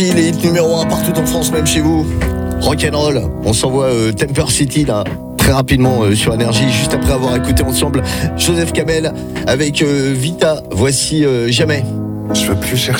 Il est numéro 1 partout en France, même chez vous. Rock'n'roll, on s'envoie Temper City là, très rapidement sur Énergie, juste après avoir écouté ensemble Joseph Kamel avec Vita. Voici Jamais. Je veux plus chercher.